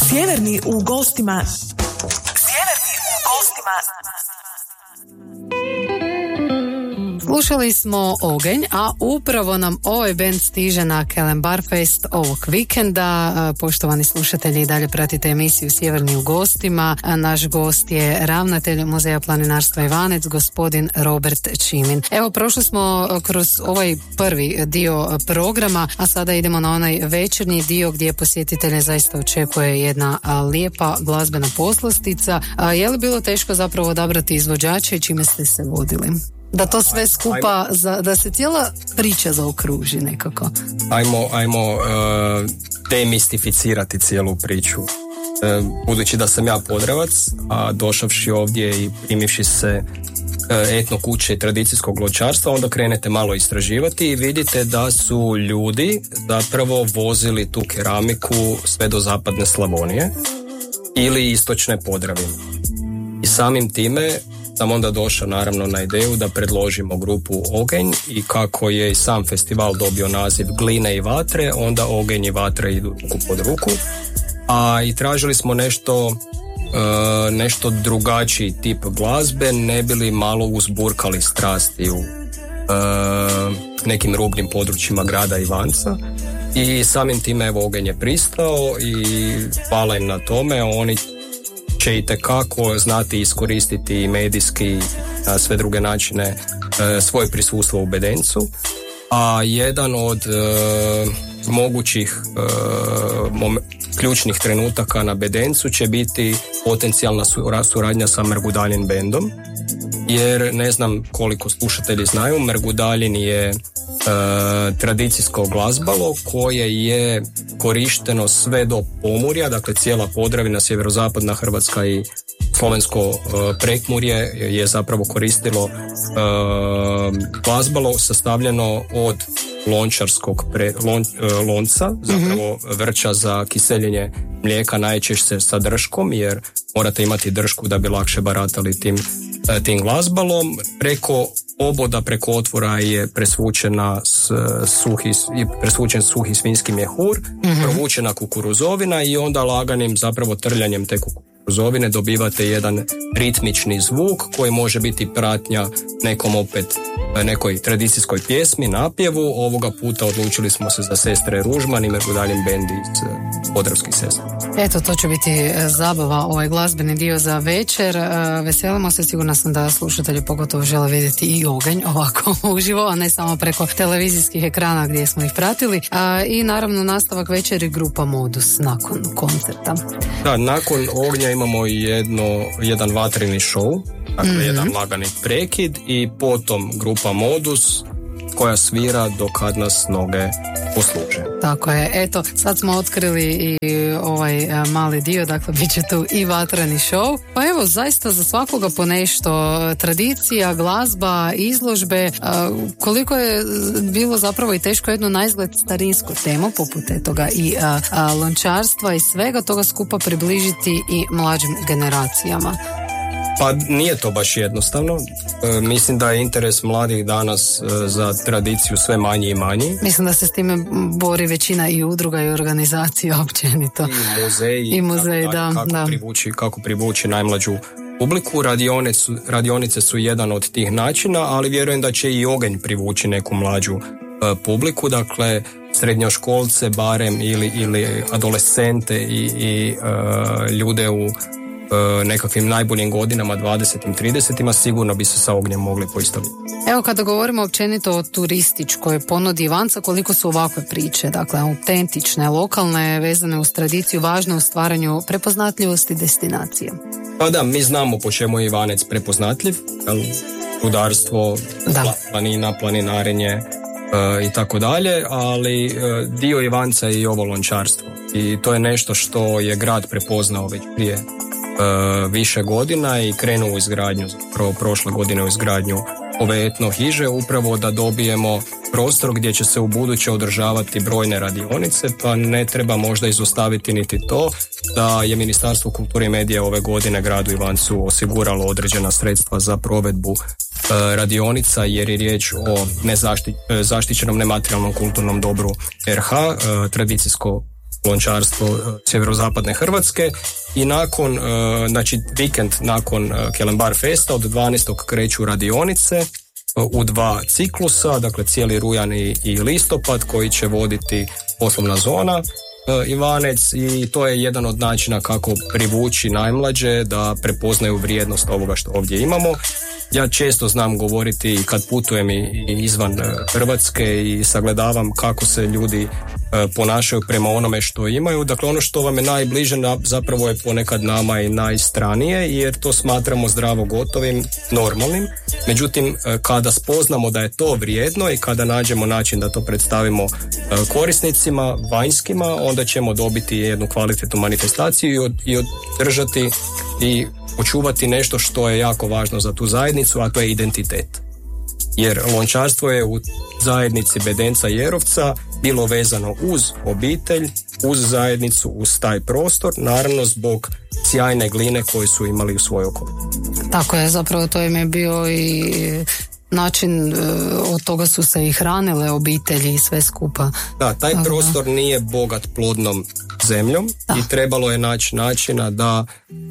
Sjeverni u gostima. Slušali smo Ogenj, a upravo nam ovaj band stiže na Kelen Bar Fest ovog vikenda. Poštovani slušatelji, i dalje pratite emisiju Sjeverni u gostima. Naš gost je ravnatelj Muzeja planinarstva Ivanec, gospodin Robert Čimin. Evo, prošli smo kroz ovaj prvi dio programa, a sada idemo na onaj večernji dio gdje posjetitelje zaista očekuje jedna lijepa glazbena poslastica. Je li bilo teško zapravo odabrati izvođače i čime ste se vodili? Da to sve skupa, da se cijela priča zaokruži nekako. Ajmo demistificirati cijelu priču. Budući da sam ja Podrevac, a došavši ovdje i primivši se etno kuće i tradicijskog lončarstva, onda krenete malo istraživati i vidite da su ljudi zapravo vozili tu keramiku sve do zapadne Slavonije ili istočne Podravine. I samim time sam onda došao naravno na ideju da predložimo grupu Ogenj i kako je i sam festival dobio naziv Gline i vatre, onda Ogenj i vatre idu ruku pod ruku. A i tražili smo nešto drugačiji tip glazbe, ne bili malo uzburkali strasti u nekim rubnim područjima grada Ivanca. I samim time evo Ogenj je pristao i hvala im na tome. Oni će itekako znati iskoristiti i medijski na sve druge načine svoje prisustvo u Bedencu, a jedan od mogućih ključnih trenutaka na Bedencu će biti potencijalna suradnja sa Mrgudaljin bendom, jer ne znam koliko slušatelji znaju, Mrgudaljin je tradicijsko glazbalo koje je korišteno sve do Pomurja, dakle cijela Podravina, sjeverozapadna Hrvatska i slovensko Prekmurje je zapravo koristilo glazbalo sastavljeno od lončarskog lonca, zapravo vrča za kiseljenje mlijeka, najčešće sa drškom, jer morate imati dršku da bi lakše baratali tim glazbalom. Preko oboda, preko otvora je presvučen suhi svinjski mjehur, provučena kukuruzovina i onda laganim zapravo trljanjem te kukuruzovine dobivate jedan ritmični zvuk koji može biti pratnja nekoj tradicijskoj pjesmi, napjevu. Ovoga puta odlučili smo se za Sestre Ružman i Mrgudaljin bend iz Podravskih sestra. Eto, to će biti zabava, ovaj glazbeni dio za večer. Veselimo se, sigurno sam da slušatelji pogotovo žele vidjeti i Ogenj ovako uživo, a ne samo preko televizijskih ekrana gdje smo ih pratili. I naravno nastavak večeri grupa Modus nakon koncerta. Da, nakon Ognja imamo jedan vatreni show, dakle jedan lagani prekid i potom grupa Modus koja svira dokad nas noge posluže. Tako je, eto, sad smo otkrili i ovaj mali dio, dakle bit će tu i vatreni show. Pa evo, zaista za svakoga po nešto, tradicija, glazba, izložbe, koliko je bilo zapravo i teško jednu naizgled starinsku temu poput toga i lončarstva i svega toga skupa približiti i mlađim generacijama. Pa nije to baš jednostavno. Mislim da je interes mladih danas za tradiciju sve manji i manji. Mislim da se s time bori većina i udruga i organizacija općenito. I muzeji, kako privući najmlađu publiku. Radionice su jedan od tih načina, ali vjerujem da će i Ogenj privući neku mlađu publiku, dakle srednjoškolce barem ili adolescente i ljude u nekakvim najboljim godinama, 20-im, 30-ima, sigurno bi se sa Ognjem mogli poistoviti. Evo, kada govorimo općenito o turističkoj ponudi Ivanca, koliko su ovakve priče, dakle autentične, lokalne, vezane uz tradiciju, važne u stvaranju prepoznatljivosti destinacije? Pa da, mi znamo po čemu je Ivanec prepoznatljiv, rudarstvo, planina, planinarenje i tako dalje, ali dio Ivanca je i ovo lončarstvo i to je nešto što je grad prepoznao već prije više godina i krenuo u izgradnju, prošle godine u izgradnju ove etno hiže, upravo da dobijemo prostor gdje će se u buduće održavati brojne radionice, pa ne treba možda izostaviti niti to da je Ministarstvo kulture i medija ove godine gradu Ivancu osiguralo određena sredstva za provedbu radionica, jer je riječ o zaštićenom nematerijalnom kulturnom dobru RH, tradicijsko lončarstvo sjeverozapadne Hrvatske i nakon, znači vikend nakon Kelembar Festa od 12. kreću radionice u 2 ciklusa, dakle cijeli rujan i listopad koji će voditi poslovna zona Ivanec i to je jedan od načina kako privući najmlađe da prepoznaju vrijednost ovoga što ovdje imamo. Ja često znam govoriti kad putujem i izvan Hrvatske i sagledavam kako se ljudi ponašaju prema onome što imaju. Dakle, ono što vam je najbliže zapravo je ponekad nama i najstranije jer to smatramo zdravo gotovim, normalnim. Međutim, kada spoznamo da je to vrijedno i kada nađemo način da to predstavimo korisnicima, vanjskima, onda ćemo dobiti jednu kvalitetnu manifestaciju i održati i očuvati nešto što je jako važno za tu zajednicu, a to je identitet. Jer lončarstvo je u zajednici Bedenca i Jerovca bilo vezano uz obitelj, uz zajednicu, uz taj prostor, naravno zbog sjajne gline koju su imali u svojoj okolini. Tako je, zapravo to im je bio i način, od toga su se i hranile obitelji i sve skupa. Da, taj prostor nije bogat plodnom zemljom i trebalo je naći načina da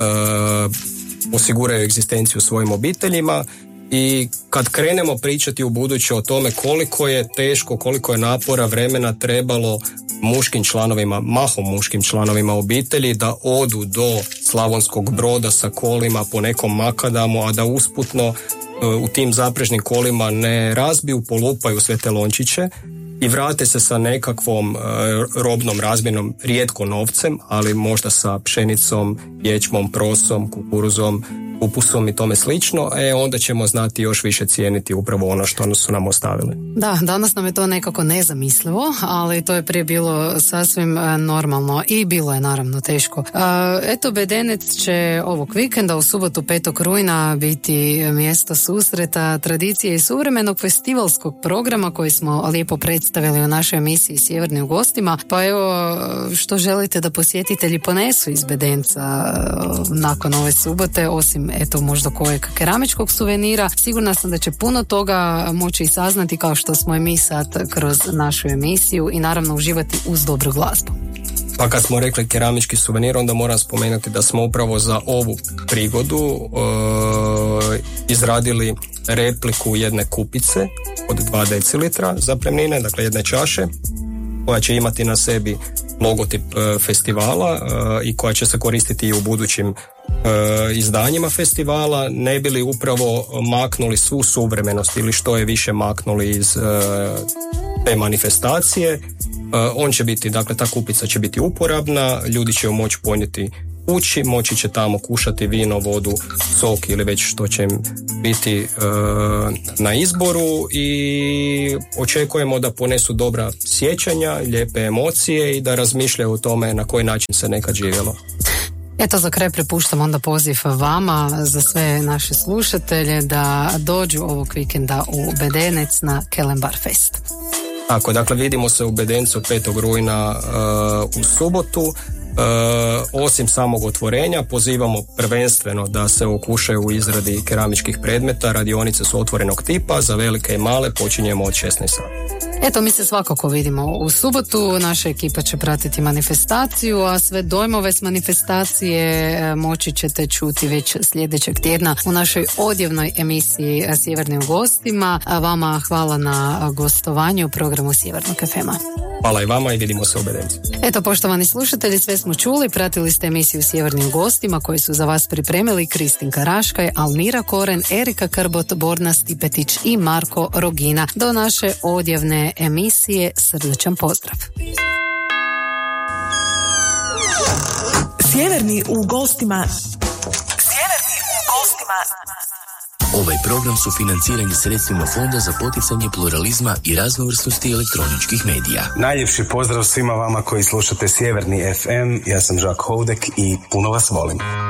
osiguraju egzistenciju svojim obiteljima i kad krenemo pričati u buduće o tome koliko je teško, koliko je napora vremena trebalo muškim članovima, mahom muškim članovima obitelji da odu do Slavonskog Broda sa kolima po nekom makadamu, a da usputno u tim zaprežnim kolima ne razbiju, polupaju sve te lončiće i vrate se sa nekakvom robnom razmjenom, rijetko novcem, ali možda sa pšenicom, ječmom, prosom, kukuruzom, kupusom i tome slično, onda ćemo znati još više cijeniti upravo ono što su nam ostavili. Da, danas nam je to nekako nezamislivo, ali to je prije bilo sasvim normalno i bilo je naravno teško. Eto, Bedenec će ovog vikenda u subotu 5. rujna biti mjesto susreta, tradicije i suvremenog festivalskog programa koji smo lijepo predstavili u našoj emisiji Sjeverni u gostima. Pa evo, što želite da posjetitelji ponesu iz Bedenca nakon ove subote, osim eto možda kojeg keramičkog suvenira. Sigurna sam da će puno toga moći i saznati kao što smo i mi sad kroz našu emisiju i naravno uživati uz dobru glazbu. Pa kad smo rekli keramički suvenir, onda moram spomenuti da smo upravo za ovu prigodu izradili repliku jedne kupice od 2 decilitra zapremnine, dakle jedne čaše, koja će imati na sebi logotip festivala i koja će se koristiti i u budućim izdanjima festivala, ne bili upravo maknuli svu suvremenost ili što je više maknuli iz te manifestacije. On će biti, dakle ta kupica će biti uporabna, ljudi će ju moći ponijeti kući, moći će tamo kušati vino, vodu, sok ili već što će im biti na izboru i očekujemo da ponesu dobra sjećanja, lijepe emocije i da razmišljaju o tome na koji način se nekad živjelo. Eto, za kraj prepuštam onda poziv vama, za sve naše slušatelje, da dođu ovog vikenda u Bedenec na Kelembar Fest. Tako, dakle vidimo se u Bedencu 5. rujna u subotu. Osim samog otvorenja pozivamo prvenstveno da se okušaju u izradi keramičkih predmeta. Radionice su otvorenog tipa, za velike i male počinjemo od 16 sati. Eto, mi se svakako vidimo u subotu, naša ekipa će pratiti manifestaciju, a sve dojmove s manifestacije moći ćete čuti već sljedećeg tjedna u našoj odjevnoj emisiji Sjeverni u gostima. A vama hvala na gostovanju u programu Sjevernog FM-a. Hvala i vama i vidimo se u Bedencu. Eto, poštovani slušatelji, sve smo čuli, pratili ste emisiju Sjeverni u gostima koji su za vas pripremili Kristinka Raškaj, Almira Koren, Erika Krbot, Borna Stipetić i Marko Rogina. Do naše odjevne emisije srdačan pozdrav. Sjeverni u gostima. Sjeverni u gostima. Ovaj program su financirani sredstvima Fonda za poticanje pluralizma i raznovrsnosti elektroničkih medija. Najljepši pozdrav svima vama koji slušate Sjeverni FM. Ja sam Žak Houdek i puno vas volim.